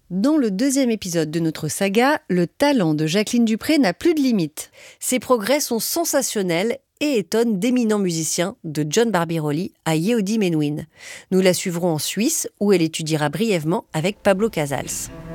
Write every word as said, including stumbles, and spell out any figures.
Dans le deuxième épisode de notre saga, le talent de Jacqueline Dupré n'a plus de limite. Ses progrès sont sensationnels et étonnent d'éminents musiciens, de John Barbirolli à Yehudi Menuhin. Nous la suivrons en Suisse, où elle étudiera brièvement avec Pablo Casals.